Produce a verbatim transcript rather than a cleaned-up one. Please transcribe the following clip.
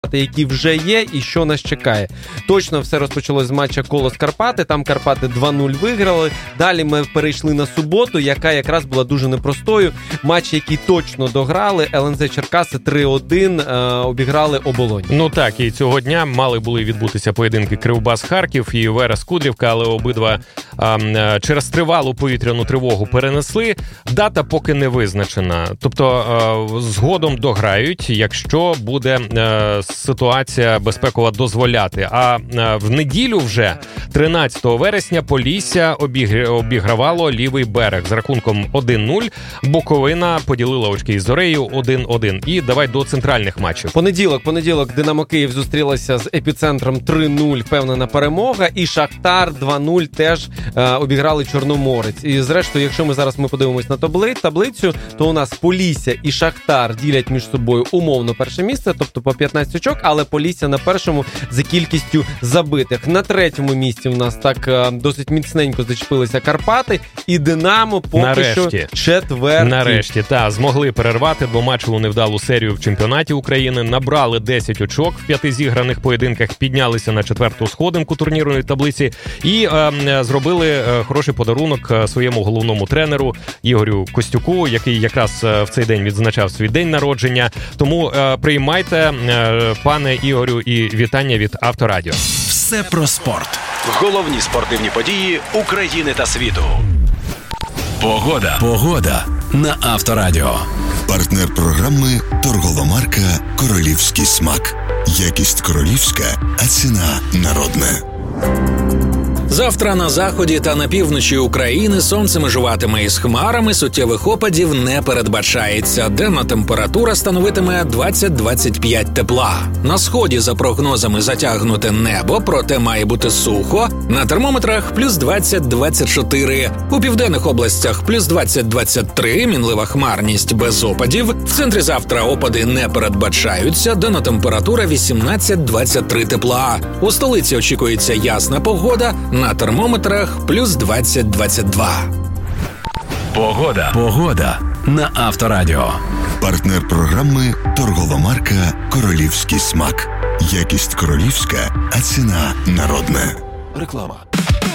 які вже є і що нас чекає. Точно все розпочалось з матча Колос Карпати, там Карпати два нуль виграли. Далі ми перейшли на суботу, яка якраз була дуже непростою. Матч, який точно дограли, ел ен зет Черкаси три один е, обіграли Оболонь. Ну так, і цього дня мали були відбутися поєдинки Кривбас-Харків і Верес-Кудрівка, але обидва е, через тривалу повітряну тривогу перенесли. Дата поки не визначена. Тобто е, згодом дограють, якщо буде е, ситуація безпекова дозволяти. А в неділю вже, тринадцятого вересня, Полісся обігравало Лівий берег з рахунком один нуль. Буковина поділила очки із Зорею один один. І давай до центральних матчів. Понеділок, понеділок Динамо Київ зустрілася з Епіцентром три нуль, впевнена перемога. І Шахтар два нуль теж е, обіграли Чорноморець. І зрештою, якщо ми зараз ми подивимось на табли, таблицю, то у нас Полісся і Шахтар ділять між собою умовно перше місце, тобто по п'ятнадцять очок, але Полісся на першому за кількістю забитих. На третьому місці у нас так е, досить міцненько зачепилися Карпати, і Динамо поки Нарешті. що четвертий. Нарешті, та, змогли перервати двоматчеву невдалу серію в чемпіонаті України, набрали десять очок в п'яти зіграних поєдинках, піднялися на четверту сходинку турнірної таблиці і е, зробили е, хороший подарунок своєму головному тренеру Ігорю Костюку, який якраз в цей день відзначав свій день народження. Тому е, приймайте, е, пане Ігорю, і вітання від Авторадіо. Все про спорт. Головні спортивні події України та світу. Погода. Погода на Авторадіо. Партнер програми торгова марка «Королівський смак». Якість королівська, а ціна народна. Завтра на заході та на півночі України сонце межуватиме із хмарами, суттєвих опадів не передбачається. Денна температура становитиме двадцять-двадцять п'ять тепла. На сході, за прогнозами, затягнуте небо, проте має бути сухо. На термометрах плюс двадцять-двадцять чотири. У південних областях плюс двадцять-двадцять три, мінлива хмарність без опадів. В центрі завтра опади не передбачаються. Денна температура вісімнадцять-двадцять три тепла. У столиці очікується ясна погода. На термометрах плюс двадцять-двадцять два. Погода. Погода на Авторадіо. Партнер програми торгова марка «Королівський смак». Якість королівська, а ціна народна. Реклама.